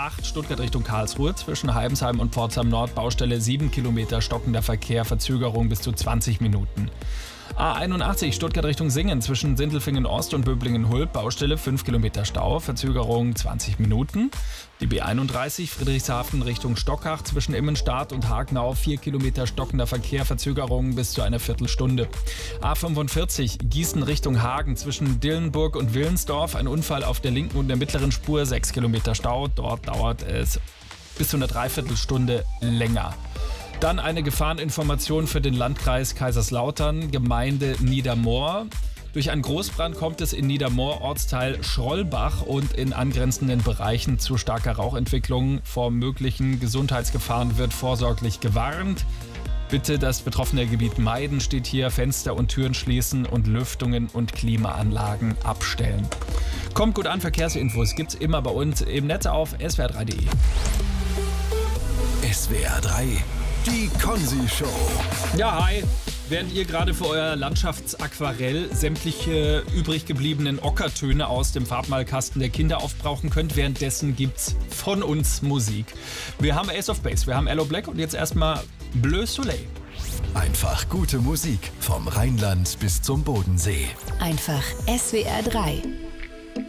A8 Stuttgart Richtung Karlsruhe zwischen Heibensheim und Pforzheim Nord, Baustelle 7 Kilometer, stockender Verkehr, Verzögerung bis zu 20 Minuten. A81 Stuttgart Richtung Singen zwischen Sindelfingen Ost und Böblingen-Hulb, Baustelle 5 Kilometer Stau, Verzögerung 20 Minuten. Die B31 Friedrichshafen Richtung Stockach zwischen Immenstadt und Hagenau 4 Kilometer stockender Verkehr, Verzögerung bis zu einer Viertelstunde. A45 Gießen Richtung Hagen zwischen Dillenburg und Willensdorf, ein Unfall auf der linken und der mittleren Spur, 6 Kilometer Stau, dort dauert es bis zu einer Dreiviertelstunde länger. Dann eine Gefahreninformation für den Landkreis Kaiserslautern, Gemeinde Niedermoor. Durch einen Großbrand kommt es in Niedermoor, Ortsteil Schrollbach und in angrenzenden Bereichen zu starker Rauchentwicklung. Vor möglichen Gesundheitsgefahren wird vorsorglich gewarnt. Bitte das betroffene Gebiet meiden, steht hier. Fenster und Türen schließen und Lüftungen und Klimaanlagen abstellen. Kommt gut an, Verkehrsinfos gibt's immer bei uns im Netz auf swr3.de. SWR 3, die Konzi-Show. Ja, hi. Während ihr gerade für euer Landschaftsaquarell sämtliche übrig gebliebenen Ockertöne aus dem Farbmalkasten der Kinder aufbrauchen könnt, währenddessen gibt's von uns Musik. Wir haben Ace of Base, wir haben Allo Black und jetzt erstmal Bleu Soleil. Einfach gute Musik vom Rheinland bis zum Bodensee. Einfach SWR 3.